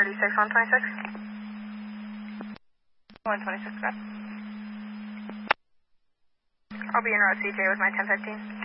36, 126. 126, go. I'll be in route CJ with my 1015.